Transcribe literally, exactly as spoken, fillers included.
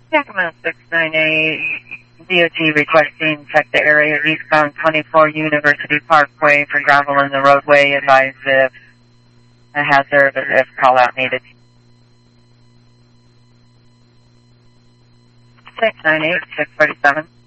Sacramento six nine eight, D O T requesting check the area eastbound twenty-four University Parkway for gravel in the roadway. Advise if a hazard or if call out needed. six nine eight, six forty-seven.